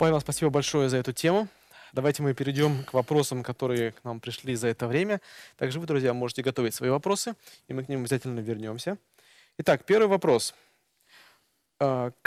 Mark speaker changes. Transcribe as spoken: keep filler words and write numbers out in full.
Speaker 1: Павел, спасибо большое за эту тему. Давайте мы перейдем к вопросам, которые к нам пришли за это время. Также вы, друзья, можете готовить свои вопросы, и мы к ним обязательно вернемся. Итак, первый вопрос. А,